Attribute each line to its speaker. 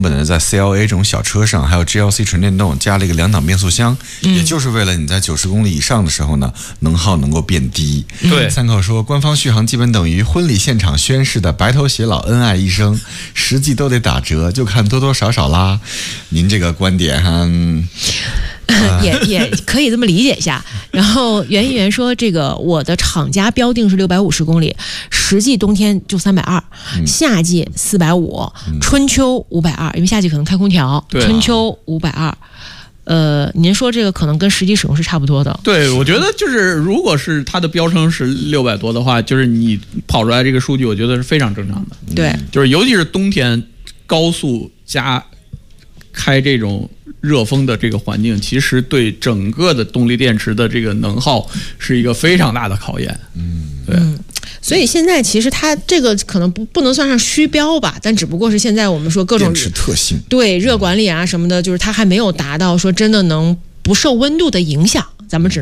Speaker 1: 本的在 CLA 这种小车上，还有 GLC 纯电动加了一个2档变速箱，也就是为了你在90公里以上的时候呢，能耗能够变低。
Speaker 2: 对，
Speaker 1: 参考说官方续航基本等于婚礼现场宣誓的白头偕老恩爱一生，实际都得打折，就看多多少少啦。您这个观点哈。
Speaker 3: 也可以这么理解一下。然后袁议员说，这个我的厂家标定是650公里，实际冬天就320，夏季450，春秋520，因为夏季可能开空调，春秋520。您说这个可能跟实际使用是差不多的。
Speaker 2: 对，我觉得就是如果是它的标称是600多的话，就是你跑出来这个数据，我觉得是非常正常的。
Speaker 3: 对，
Speaker 2: 就是尤其是冬天高速加开这种热风的这个环境，其实对整个的动力电池的这个能耗是一个非常大的考验。对。
Speaker 3: 所以现在其实它这个可能不能算上虚标吧，但只不过是现在我们说各种
Speaker 1: 电池特性，
Speaker 3: 对热管理啊什么的，就是它还没有达到说真的能不受温度的影响，咱们只